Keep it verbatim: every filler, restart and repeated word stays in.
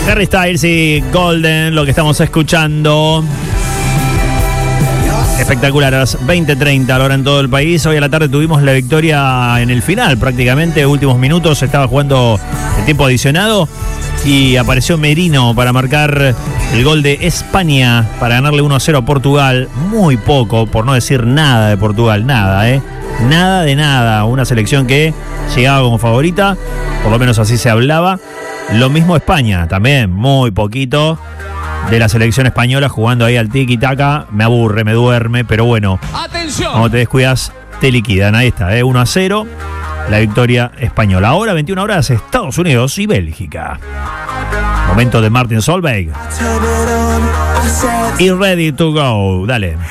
Harry Styles y Golden, lo que estamos escuchando. Espectacular, a las veinte treinta, ahora en todo el país. Hoy a la tarde tuvimos la victoria en el final, prácticamente, últimos minutos, estaba jugando el tiempo adicionado y apareció Merino para marcar el gol de España para ganarle uno a cero a Portugal. Muy poco, por no decir nada de Portugal, nada, ¿eh? Nada de nada, una selección que llegaba como favorita, por lo menos así se hablaba. Lo mismo España, también muy poquito de la selección española jugando ahí al tiki-taka. Me aburre, me duerme, pero bueno, ¡atención! Cuando te descuidas, te liquidan. Ahí está, ¿eh? uno a cero, la victoria española. Ahora, veintiuna horas, Estados Unidos y Bélgica. Momento de Martin Solveig. Y Ready to Go, dale.